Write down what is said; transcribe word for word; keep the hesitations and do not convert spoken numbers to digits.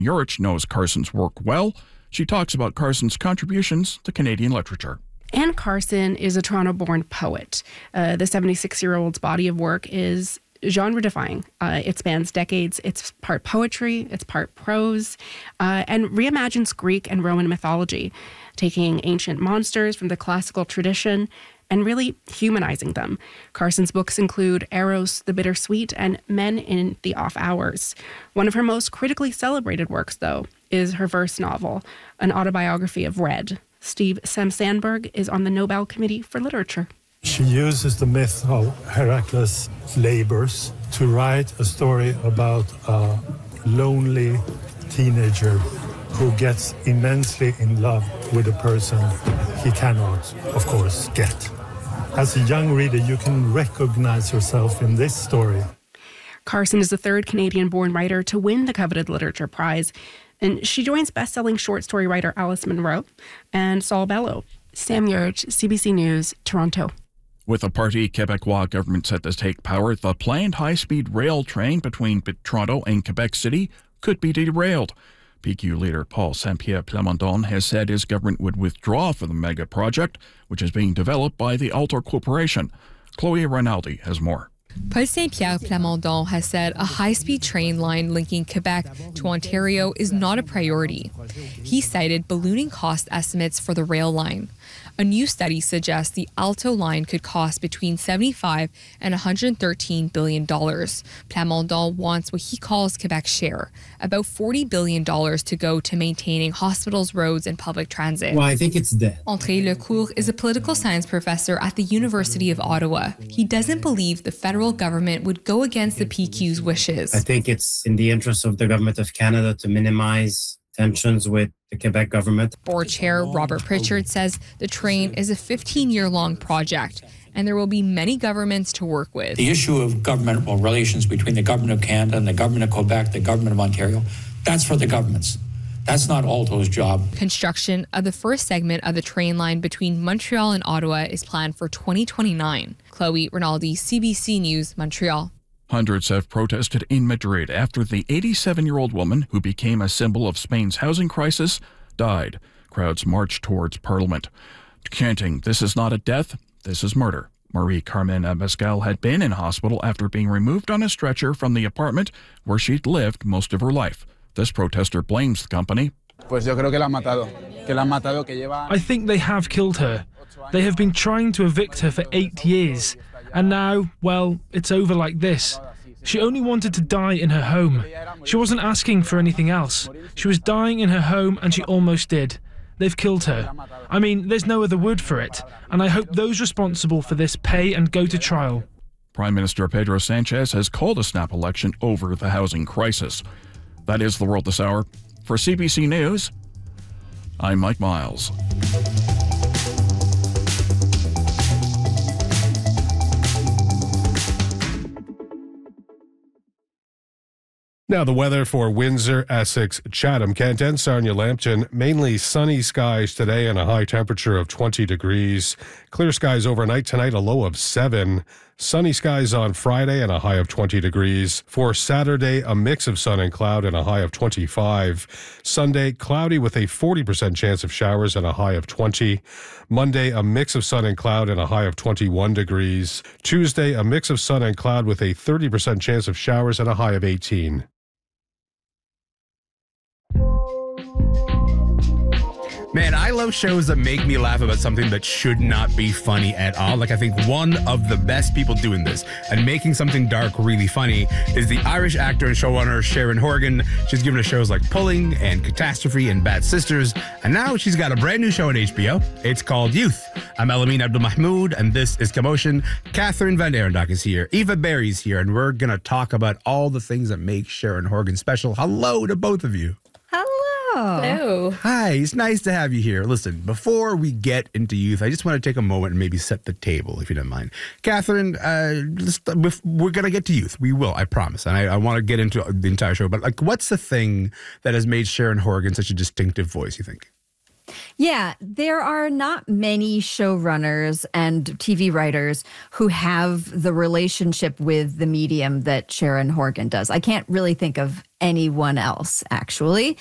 Urich knows Carson's work well. She talks about Carson's contributions to Canadian literature. Anne Carson is a Toronto-born poet. Uh, the seventy-six-year-old's body of work is genre-defying. Uh, it spans decades. It's part poetry, it's part prose, uh, and reimagines Greek and Roman mythology, taking ancient monsters from the classical tradition and really humanizing them. Carson's books include Eros, the Bittersweet, and Men in the Off Hours. One of her most critically celebrated works, though, is her verse novel, an autobiography of Red. Steve Sam Sandberg is on the Nobel Committee for Literature. She uses the myth of Heracles' labors to write a story about a lonely teenager who gets immensely in love with a person he cannot, of course, get. As a young reader, you can recognize yourself in this story. Carson is the third Canadian-born writer to win the coveted Literature Prize, and she joins best-selling short story writer Alice Munro and Saul Bellow. Sam Urich, C B C News, Toronto. With the Parti Québécois government set to take power, the planned high-speed rail train between Toronto and Quebec City could be derailed. P Q leader Paul Saint-Pierre Plamondon has said his government would withdraw from the mega project, which is being developed by the Altor Corporation. Chloe Rinaldi has more. Paul Saint-Pierre Plamondon has said a high-speed train line linking Quebec to Ontario is not a priority. He cited ballooning cost estimates for the rail line. A new study suggests the Alto line could cost between seventy-five and one hundred thirteen billion dollars. Plamondon wants what he calls Quebec's share, about forty billion dollars to go to maintaining hospitals, roads, and public transit. Well, I think it's dead. André Lecourt is a political science professor at the University of Ottawa. He doesn't believe the federal government would go against the P Q's wishes. I think it's in the interest of the government of Canada to minimize tensions with the Quebec government. Board Chair Robert Pritchard says the train is a fifteen-year-long project and there will be many governments to work with. The issue of governmental relations between the government of Canada and the government of Quebec, the government of Ontario, that's for the governments. That's not Alto's job. Construction of the first segment of the train line between Montreal and Ottawa is planned for twenty twenty-nine. Chloe Rinaldi, C B C News, Montreal. Hundreds have protested in Madrid after the eighty-seven-year-old woman who became a symbol of Spain's housing crisis died. Crowds marched towards Parliament, chanting, "This is not a death, this is murder." Marie Carmen Abascal had been in hospital after being removed on a stretcher from the apartment where she'd lived most of her life. This protester blames the company. I think they have killed her. They have been trying to evict her for eight years. And now, well, it's over like this. She only wanted to die in her home. She wasn't asking for anything else. She was dying in her home and she almost did. They've killed her. I mean, there's no other word for it. And I hope those responsible for this pay and go to trial. Prime Minister Pedro Sanchez has called a snap election over the housing crisis. That is the world this hour. For C B C News, I'm Mike Miles. Now the weather for Windsor, Essex, Chatham, Kent and Sarnia Lambton. Mainly sunny skies today and a high temperature of twenty degrees. Clear skies overnight tonight, a low of seven. Sunny skies on Friday and a high of twenty degrees. For Saturday, a mix of sun and cloud and a high of twenty-five. Sunday, cloudy with a forty percent chance of showers and a high of twenty. Monday, a mix of sun and cloud and a high of twenty-one degrees. Tuesday, a mix of sun and cloud with a thirty percent chance of showers and a high of eighteen. Man, I love shows that make me laugh about something that should not be funny at all. Like, I think one of the best people doing this and making something dark really funny is the Irish actor and showrunner Sharon Horgan. She's given us shows like Pulling and Catastrophe and Bad Sisters, and now she's got a brand new show on H B O. It's called Youth. I'm Elamine Abdelmahmoud, and this is Commotion. Catherine Van Arendonk is here. Eva Berry's here, and we're going to talk about all the things that make Sharon Horgan special. Hello to both of you. Hello. Hi, it's nice to have you here. Listen, before we get into Youth, I just want to take a moment and maybe set the table, if you don't mind. Catherine, uh, we're going to get to Youth. We will, I promise. And I, I want to get into the entire show. But like, what's the thing that has made Sharon Horgan such a distinctive voice, you think? Yeah, there are not many showrunners and T V writers who have the relationship with the medium that Sharon Horgan does. I can't really think of anyone else, actually.